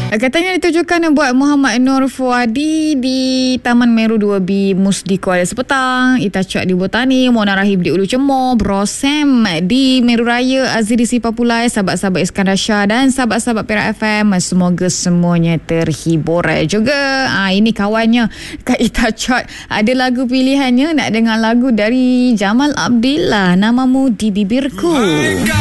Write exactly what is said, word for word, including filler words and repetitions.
Katanya ditujukan buat Muhammad Nur Fuadi di Taman Meru dua B Musdi Kuala Sepetang, Ita Chak di Botani, Mona Rahim di Ulu Cemor, Brosem di Meru Raya, Aziz di Sipapulai, sahabat-sahabat Iskandar Shah dan sahabat-sahabat Perak F M. Semoga semuanya terhibur juga. Ha, ini kawannya Kak Ita Chak. Ada lagu pilihannya, nak dengar lagu dari Jamal Abdillah, Namamu di Bibirku.